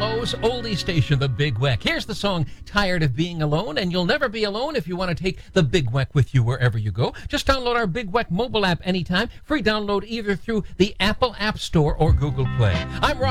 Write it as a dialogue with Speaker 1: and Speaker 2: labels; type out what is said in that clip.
Speaker 1: Toronto's oldie station, The Big Weck. Here's the song, Tired of Being Alone, and you'll never be alone if you want to take The Big Weck with you wherever you go. Just download our Big Weck mobile app anytime. Free download either through the Apple App Store or Google Play. I'm Rob.